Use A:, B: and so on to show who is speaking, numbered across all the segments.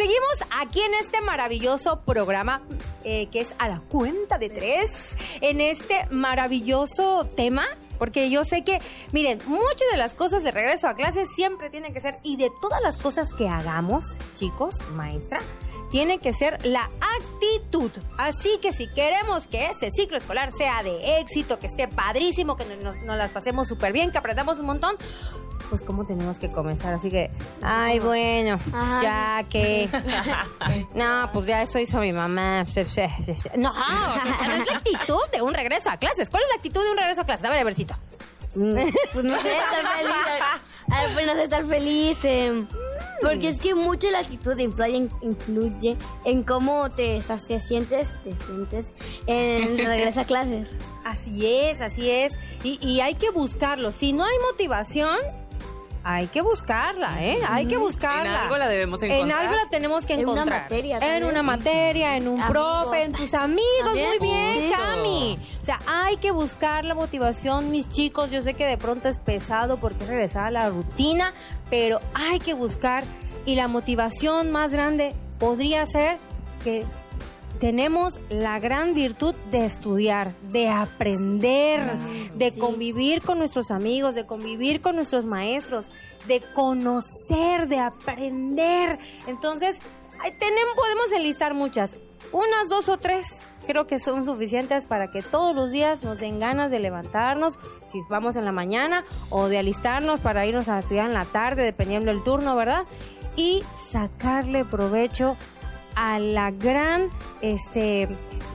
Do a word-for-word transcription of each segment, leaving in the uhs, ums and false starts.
A: seguimos aquí en este maravilloso programa eh, que es a la cuenta de tres, en este maravilloso tema, porque yo sé que, miren, muchas de las cosas de regreso a clases siempre tienen que ser, y de todas las cosas que hagamos, chicos, maestra, tiene que ser la actitud. Así que si queremos que ese ciclo escolar sea de éxito, que esté padrísimo, que nos, nos las pasemos súper bien, que aprendamos un montón, pues cómo tenemos que comenzar. Así que, ay, bueno, ajá, ya que... No, pues ya eso hizo mi mamá. No, o sea, no es la actitud de un regreso a clases. ¿Cuál es la actitud de un regreso a clases? A ver, Evercito.
B: Pues no sé, estar feliz. A ver, pues no sé, estar feliz. Eh, porque es que mucho la actitud influye, influye en cómo te, te sientes, te sientes en el regreso a clases.
A: Así es, así es. Y, y hay que buscarlo. Si no hay motivación, hay que buscarla, ¿eh? Hay que buscarla.
C: En algo la debemos encontrar.
A: En algo la tenemos que encontrar.
B: En una materia.
A: En una materia, en un
B: amigos.
A: profe, en tus amigos.
B: También.
A: Muy bien,
B: Sí.
A: Cami. O sea, hay que buscar la motivación, mis chicos. Yo sé que de pronto es pesado porque es regresar a la rutina, pero hay que buscar. Y la motivación más grande podría ser que tenemos la gran virtud de estudiar, de aprender, sí, de sí. convivir con nuestros amigos, de convivir con nuestros maestros, de conocer, de aprender. Entonces, ahí tenemos, podemos enlistar muchas, unas dos o tres. Creo que son suficientes para que todos los días nos den ganas de levantarnos, si vamos en la mañana, o de alistarnos para irnos a estudiar en la tarde, dependiendo del turno, ¿verdad? Y sacarle provecho a la gran, este,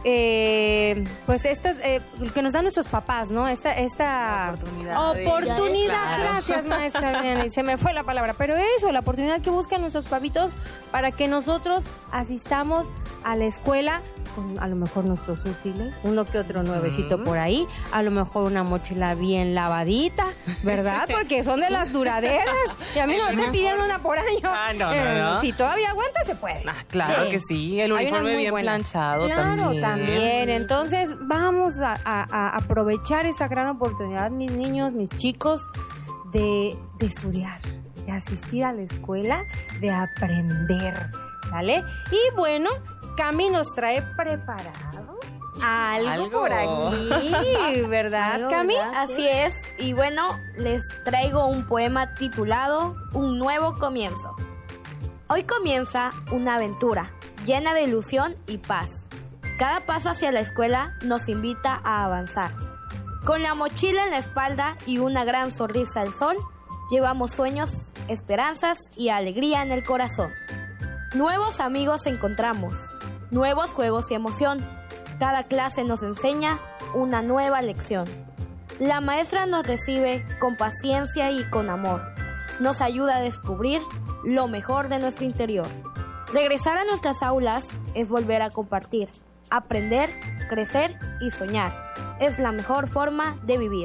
A: eh, pues estas, eh, que nos dan nuestros papás, ¿no? Esta, esta
C: oportunidad.
A: Oportunidad,
C: Claro.
A: gracias, maestra. Se me fue la palabra, pero eso, la oportunidad que buscan nuestros papitos para que nosotros asistamos a la escuela con a lo mejor nuestros útiles, uno que otro nuevecito mm. por ahí, a lo mejor una mochila bien lavadita, ¿verdad? Porque son de las duraderas. Y a mí no me están pidiendo una por año.
C: Ah, no,
A: eh,
C: no, no.
A: Si todavía aguanta, se puede.
C: Ah, claro sí. que sí, el uniforme bien buena. planchado
A: claro,
C: también.
A: Claro, también. Entonces, vamos a, a, a aprovechar esa gran oportunidad, mis niños, mis chicos, de, de estudiar, de asistir a la escuela, de aprender, ¿vale? Y bueno, Cami nos trae preparado algo, ¿Algo? por aquí, ¿verdad, ¿Algo, Cami?
B: ¿verdad? Así es, y bueno, les traigo un poema titulado Un nuevo comienzo. Hoy comienza una aventura llena de ilusión y paz. Cada paso hacia la escuela nos invita a avanzar. Con la mochila en la espalda y una gran sonrisa al sol, llevamos sueños, esperanzas y alegría en el corazón. Nuevos amigos encontramos, nuevos juegos y emoción. Cada clase nos enseña una nueva lección. La maestra nos recibe con paciencia y con amor. Nos ayuda a descubrir lo mejor de nuestro interior. Regresar a nuestras aulas es volver a compartir, aprender, crecer y soñar. Es la mejor forma de vivir.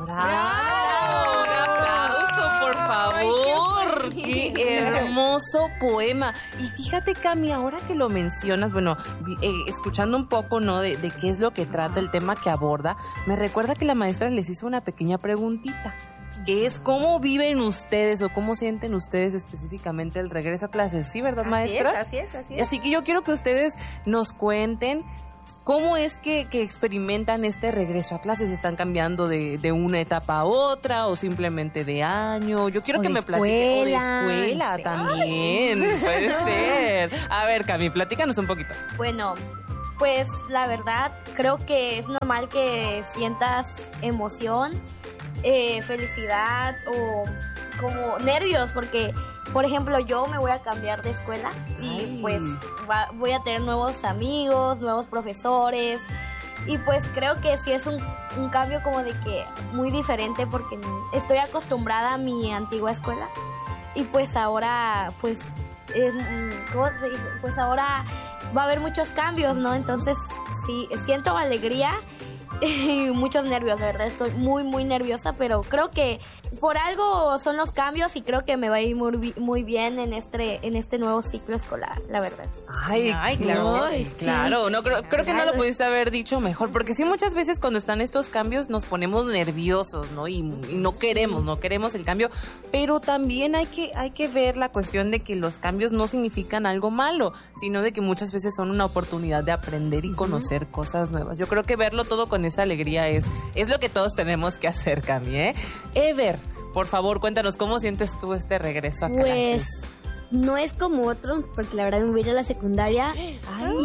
C: ¡Bravo! ¡Un aplauso, por favor! Ay, qué, ¡Qué hermoso poema! Y fíjate, Cami, ahora que lo mencionas, bueno, eh, escuchando un poco, ¿no?, de, de qué es lo que trata el tema que aborda, me recuerda que la maestra les hizo una pequeña preguntita, que es cómo viven ustedes o cómo sienten ustedes específicamente el regreso a clases. ¿Sí, verdad, maestra?
A: Así es, así es, así es.
C: Así que yo quiero que ustedes nos cuenten ¿cómo es que, que experimentan este regreso a clases? ¿Están cambiando de, de una etapa a otra o simplemente de año? Yo quiero
A: o
C: que me platiquen. O de escuela sí. también. Ay. Puede ser. A ver, Cami, platícanos un poquito.
B: Bueno, pues la verdad creo que es normal que sientas emoción, eh, felicidad o como nervios porque, por ejemplo, yo me voy a cambiar de escuela y Ay. pues va, voy a tener nuevos amigos, nuevos profesores y pues creo que sí es un, un cambio como de que muy diferente porque estoy acostumbrada a mi antigua escuela y pues ahora pues es, ¿cómo se dice? Pues ahora va a haber muchos cambios, ¿no? Entonces sí, siento alegría muchos nervios, de verdad. Estoy muy, muy nerviosa, pero creo que por algo son los cambios y creo que me va a ir muy, muy bien en este, en este nuevo ciclo escolar, la verdad.
C: Ay,
A: Ay, claro.
C: Ay, claro. No, creo, creo que no lo pudiste haber dicho mejor, porque sí, muchas veces cuando están estos cambios nos ponemos nerviosos, ¿no? Y, y no queremos, no queremos el cambio, pero también hay que, hay que ver la cuestión de que los cambios no significan algo malo, sino de que muchas veces son una oportunidad de aprender y conocer uh-huh. cosas nuevas. Yo creo que verlo todo con esa alegría es, es lo que todos tenemos que hacer, Cami, ¿eh? Ever, por favor, cuéntanos, ¿cómo sientes tú este regreso a
D: pues,
C: clases?
D: No es como otro, porque la verdad me voy a ir a la secundaria. Ay.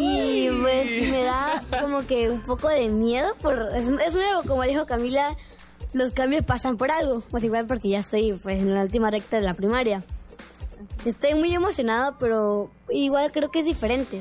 D: Y pues me da como que un poco de miedo. Por, es, es nuevo, como dijo Camila, los cambios pasan por algo. Pues igual porque ya estoy pues, en la última recta de la primaria. Estoy muy emocionado, pero igual creo que es diferente.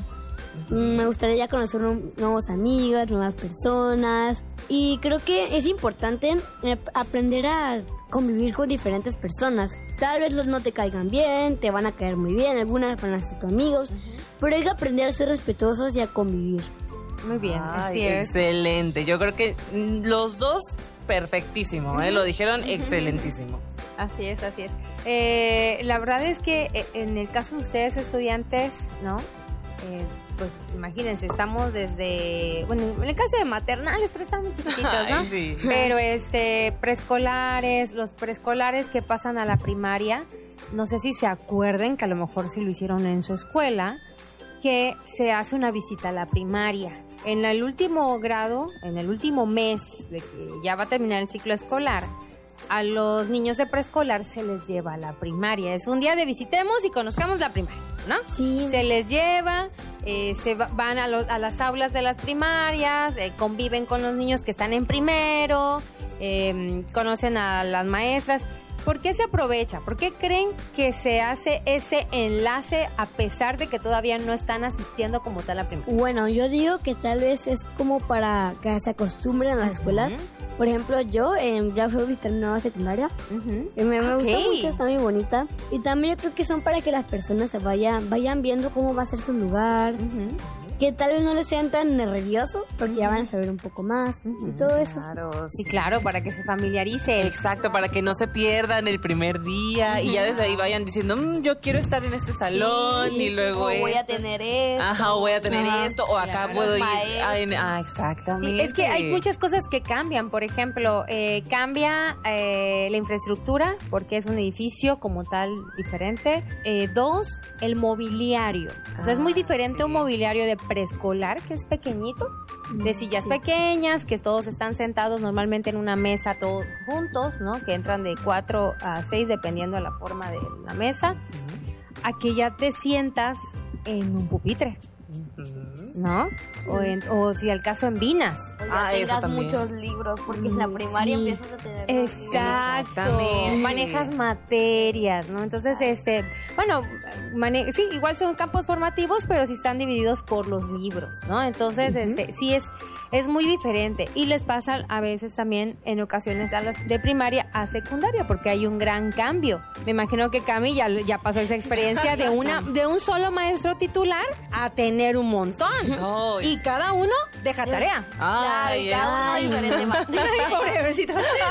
D: Me gustaría ya conocer nuevos amigos, nuevas personas. Y creo que es importante aprender a convivir con diferentes personas. Tal vez los no te caigan bien, te van a caer muy bien, algunas van a ser tus amigos, uh-huh. pero hay que aprender a ser respetuosos y a convivir.
A: Muy bien,
C: Ay,
A: así es.
C: Excelente. Yo creo que los dos, perfectísimo, uh-huh. ¿eh? Lo dijeron uh-huh. excelentísimo.
A: Así es, así es. Eh, la verdad es que en el caso de ustedes estudiantes, ¿no? Eh, pues imagínense, estamos desde, bueno, en el caso de maternales, pero estamos chiquititos, ¿no?
C: Ay, sí.
A: Pero este, preescolares, los preescolares que pasan a la primaria, no sé si se acuerden, que a lo mejor sí lo hicieron en su escuela, que se hace una visita a la primaria. En el último grado, en el último mes de que ya va a terminar el ciclo escolar, a los niños de preescolar se les lleva a la primaria. Es un día de visitemos y conozcamos la primaria, ¿no?
D: Sí.
A: Se les lleva, eh, se va, van a, lo, a las aulas de las primarias, eh, conviven con los niños que están en primero, eh, conocen a las maestras. ¿Por qué se aprovecha? ¿Por qué creen que se hace ese enlace a pesar de que todavía no están asistiendo como tal a la primaria?
D: Bueno, yo digo que tal vez es como para que se acostumbren a las escuelas. Uh-huh. Por ejemplo, yo eh, ya fui a visitar una nueva secundaria. Uh-huh. Y me, me okay. gustó mucho, está muy bonita. Y también yo creo que son para que las personas se vayan, vayan viendo cómo va a ser su lugar. Uh-huh. Que tal vez no les sean tan nerviosos, porque uh-huh. ya van a saber un poco más uh-huh. y todo eso.
C: Claro,
A: sí. Y claro, para que se familiaricen.
C: Exacto, para que no se pierdan el primer día uh-huh. y ya desde ahí vayan diciendo, mmm, yo quiero estar en este salón sí, y luego
B: o voy a tener esto.
C: Ajá, o voy a tener
A: Ajá.
C: esto, o acá
A: claro.
C: puedo ir. Ah, en, ah exactamente.
A: Sí, es que hay muchas cosas que cambian. Por ejemplo, eh, cambia eh, la infraestructura, porque es un edificio como tal diferente. Eh, dos, el mobiliario. O sea, ah, es muy diferente sí. un mobiliario de preescolar, que es pequeñito, de sillas sí. pequeñas, que todos están sentados normalmente en una mesa todos juntos, ¿no? Que entran de cuatro a seis dependiendo de la forma de la mesa. Uh-huh. A que ya te sientas en un pupitre. Uh-huh. ¿No? Sí. O, en, o si al caso en Vinas.
B: O ya ah, tengas muchos libros, porque en la primaria sí. empiezas a tener...
A: Exacto. Manejas materias, ¿no? Entonces, este, bueno, mane- sí, igual son campos formativos, pero sí están divididos por los libros, ¿no? Entonces, uh-huh. este, sí es, es muy diferente. Y les pasa a veces también, en ocasiones, a las de primaria a secundaria, porque hay un gran cambio. Me imagino que Cami ya, ya pasó esa experiencia de una, de un solo maestro titular a tener un montón. Oh, y cada uno deja tarea.
C: Ay,
B: claro, cada uno diferente materia.
A: Ay, pobre besito.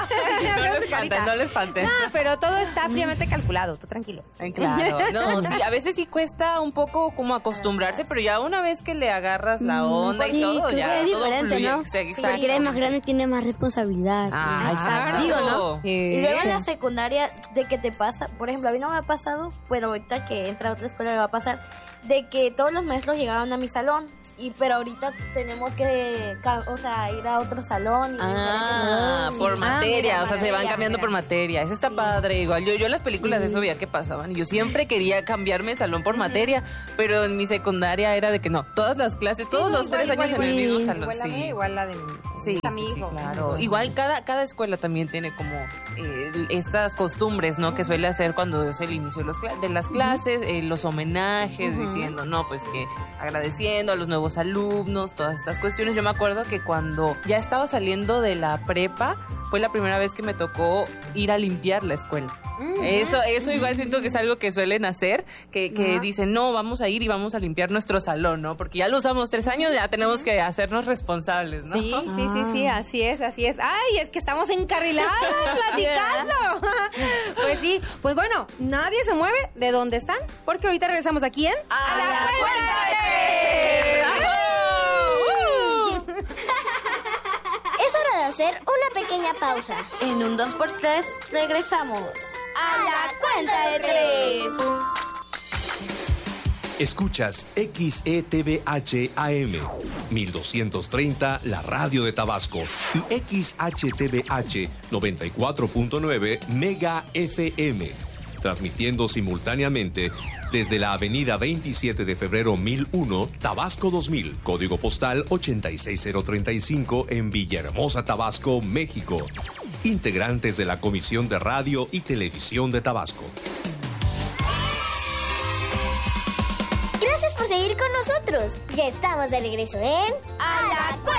C: No le espanten, no le espanten.
A: No, pero todo está fríamente calculado, tú tranquilo.
C: Claro, no, sí, a veces sí cuesta un poco como acostumbrarse, pero ya una vez que le agarras la onda
D: sí,
C: y todo, ya
D: es
C: todo
D: diferente,
C: fluye.
D: ¿no?
C: Sí,
D: sí, porque eres más grande tiene más responsabilidad.
C: Ah, exacto.
D: Digo, ¿no?
B: Y luego en la secundaria, de que te pasa, por ejemplo, a mí no me ha pasado, pero ahorita que entra a otra escuela me va a pasar, de que todos los maestros llegaban a mi salón. Y pero ahorita tenemos que, o sea, ir a otro salón. Y
C: ah, por
B: y,
C: materia,
B: ah, mira,
C: o sea, se van cambiando mira. por materia. Eso está sí. padre, igual. Yo, yo en las películas sí. de eso veía que pasaban. Y yo siempre quería cambiarme de salón por uh-huh. materia, pero en mi secundaria era de que no, todas las clases, todos sí, no, los igual, tres igual, años igual, en el mismo salón.
A: Igual la,
C: sí.
A: mía, igual la de mi
C: sí,
A: amigo.
C: Sí, sí, claro. Igual cada, cada escuela también tiene como eh, estas costumbres, ¿no? Uh-huh. Que suele hacer cuando es el inicio de, los cl- de las clases, uh-huh. eh, los homenajes, uh-huh. diciendo, no, pues que agradeciendo a los nuevos alumnos, todas estas cuestiones. Yo me acuerdo que cuando ya estaba saliendo de la prepa, fue la primera vez que me tocó ir a limpiar la escuela. Eso, eso igual siento que es algo que suelen hacer, que, que
A: Ajá.
C: dicen, no, vamos a ir y vamos a limpiar nuestro salón, ¿no? Porque ya lo usamos tres años, ya tenemos que hacernos responsables, ¿no?
A: Sí, sí, sí, sí, así es, así es. Ay, es que estamos encarriladas platicando. Pues sí, pues bueno, nadie se mueve de donde están, porque ahorita regresamos aquí en
C: ¡A la cuenta de tres!
E: Es hora de hacer una pequeña pausa.
B: En un dos por tres regresamos. A la cuenta de tres.
F: Escuchas X E T V H A M mil doscientos treinta, la radio de Tabasco, y X H T V H noventa y cuatro punto nueve Mega F M, transmitiendo simultáneamente desde la avenida veintisiete de febrero mil uno, Tabasco dos mil, código postal ochenta y seis mil treinta y cinco en Villahermosa, Tabasco, México. Integrantes de la Comisión de Radio y Televisión de Tabasco.
E: Gracias por seguir con nosotros. Ya estamos de regreso en...
B: A la cuenta.